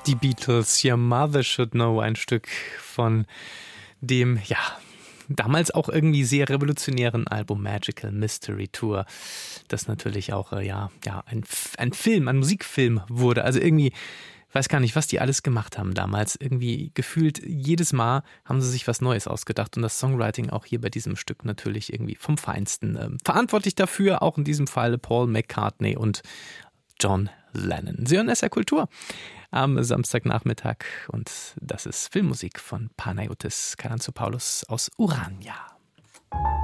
Die Beatles, Your Mother Should Know, ein Stück von dem, ja, damals auch irgendwie sehr revolutionären Album Magical Mystery Tour, das natürlich auch, ein Film, ein Musikfilm wurde. Also irgendwie, weiß gar nicht, was die alles gemacht haben damals. Irgendwie gefühlt jedes Mal haben sie sich was Neues ausgedacht und das Songwriting auch hier bei diesem Stück natürlich irgendwie vom Feinsten. Verantwortlich dafür auch in diesem Fall Paul McCartney und John Lennon. Sie hören SR Kultur am Samstagnachmittag und das ist Filmmusik von Panayotis Karantzopoulos aus Urania.